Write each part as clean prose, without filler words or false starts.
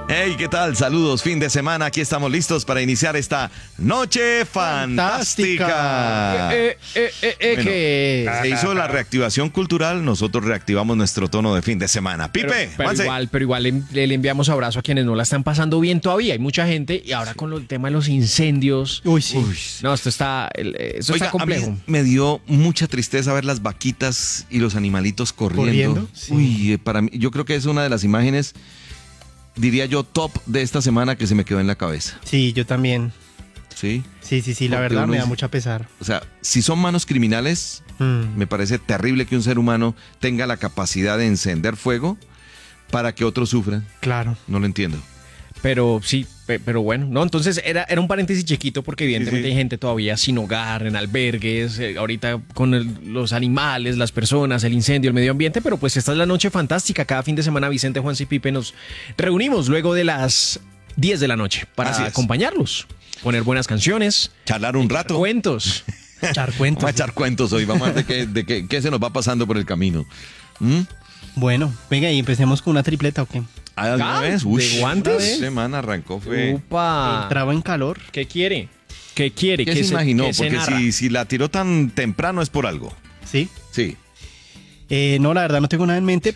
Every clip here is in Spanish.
Hey, ¿qué tal? Saludos, fin de semana. Aquí estamos listos para iniciar esta noche fantástica. Bueno, se hizo la reactivación cultural, nosotros reactivamos nuestro tono de fin de semana. Pipe, pero igual le enviamos abrazo a quienes no la están pasando bien todavía. Hay mucha gente y ahora con el tema de los incendios. Uy, sí. No, esto está complejo. A mí me dio mucha tristeza ver las vaquitas y los animalitos corriendo. Sí. Uy, para mí, yo creo que es una de las imágenes, diría yo, top de esta semana que se me quedó en la cabeza. Sí, yo también. ¿Sí? Sí, la Porque verdad uno me da dice- mucha pesar. O sea, si son manos criminales, me parece terrible que un ser humano tenga la capacidad de encender fuego para que otros sufran. Claro. No lo entiendo. Pero sí, pero bueno, no, entonces era un paréntesis chiquito porque evidentemente Sí. hay gente todavía sin hogar, en albergues, ahorita con los animales, las personas, el incendio, el medio ambiente, pero pues esta es la noche fantástica. Cada fin de semana Vicente, Juan y Pipe nos reunimos luego de las 10 de la noche para Así es. acompañarlos, poner buenas canciones, Charlar un rato. cuentos. Echar cuentos. Vamos a echar cuentos hoy. Vamos a ver qué se nos va pasando por el camino. ¿Mm? Bueno, venga y empecemos con una tripleta, ¿o qué? ¿Ah, ¿Alguna Ah, vez? ¿de Uy, guantes? esta semana arrancó fue... Upa. Entraba en calor. ¿Qué quiere? ¿Qué quiere? ¿Qué se imaginó? qué se Porque narra? si la tiró tan temprano es por algo. ¿Sí? Sí. No, la verdad no tengo nada en mente,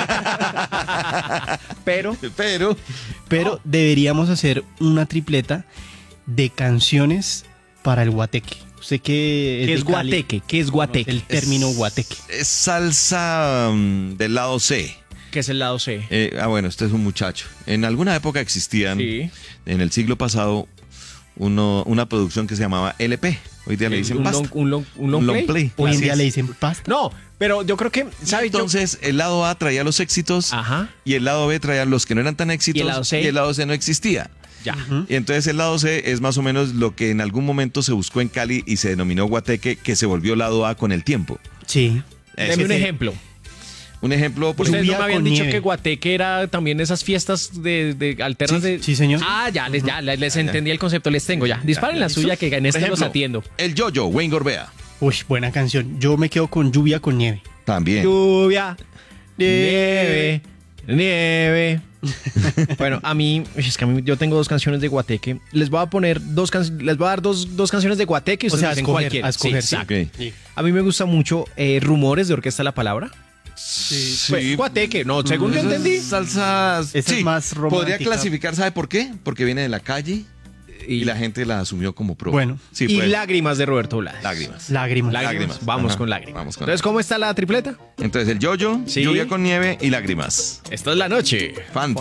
pero deberíamos hacer una tripleta de canciones para el guateque. Usted que ¿Qué de es Cali, guateque? ¿Qué es guateque? el término guateque. Es salsa del lado C. ¿Qué es el lado C? Bueno, este es un muchacho. En alguna época existían, Sí. en el siglo pasado, una producción que se llamaba LP. Hoy día le dicen un pasta. long play. Hoy en Así día es. le dicen pasta. No, pero yo creo que, ¿sabes? Entonces, el lado A traía los éxitos Ajá, y el lado B traía los que no eran tan éxitos ¿Y el lado C? y el lado C no existía. ya. Y entonces el lado C es más o menos lo que en algún momento se buscó en Cali y se denominó guateque, que se volvió lado A con el tiempo. Sí. Deme un sí. ejemplo. Un ejemplo, por Ustedes ejemplo, no me habían con dicho nieve. que Guateque era también esas fiestas de alternas Sí, de... sí, señor. Ah, les entendí el concepto, les tengo ya. Disparen la suya que en por este los ejemplo, atiendo. el Yo-Yo, Wayne Gorbea. Uy, buena canción. Yo me quedo con Lluvia con Nieve. También. Lluvia, nieve, nieve. Bueno, a mí yo tengo dos canciones de Guateque. Les voy a poner les voy a dar dos canciones de Guateque y O ustedes sea, dicen escoger, cualquiera. a escoger, Sí, sí. exacto. Ok. A mí me gusta mucho Rumores de Orquesta La Palabra. Sí. Pues, Guateque, no, según yo Esas entendí. Salsas. Esa es más romántica. Podría clasificar, ¿sabe por qué? Porque viene de la calle y la gente la asumió como pro. Bueno. Sí, y pues, Lágrimas de Roberto Blades. lágrimas. Lágrimas. Lágrimas. Vamos Ajá. con Lágrimas. Vamos con Entonces, ¿cómo está la tripleta? Entonces, el Yo-Yo, Sí. Lluvia con Nieve y Lágrimas. Esta es la noche. Fantástica.